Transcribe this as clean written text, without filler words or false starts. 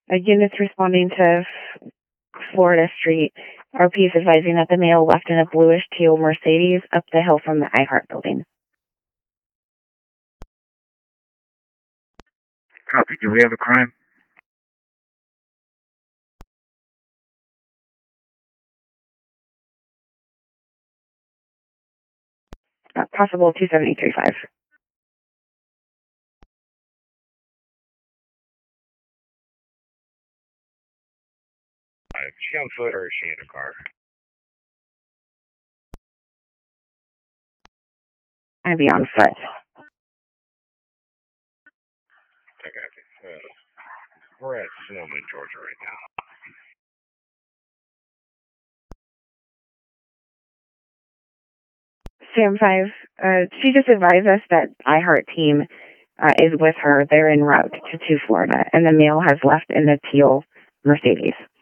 Units responding to Florida Street. RP is advising that the male left in a bluish teal Mercedes up the hill from the iHeart building. Copy. Do we have a crime? Possible 27835. Is she on foot or is she in a car? I'd be on foot. I got you. We're at Snowman, Georgia right now. Sam 5, she just advised us that iHeart team is with her. They're en route to Florida, and the male has left in the teal Mercedes.